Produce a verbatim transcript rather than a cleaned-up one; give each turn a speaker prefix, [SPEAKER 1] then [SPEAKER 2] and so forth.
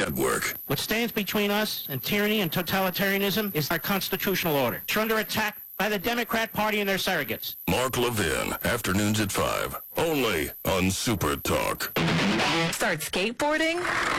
[SPEAKER 1] Network.
[SPEAKER 2] What stands between us and tyranny and totalitarianism is our constitutional order. It's under attack by the Democrat Party and their surrogates.
[SPEAKER 1] Mark Levin, afternoons at five, only on Super Talk.
[SPEAKER 3] Start skateboarding?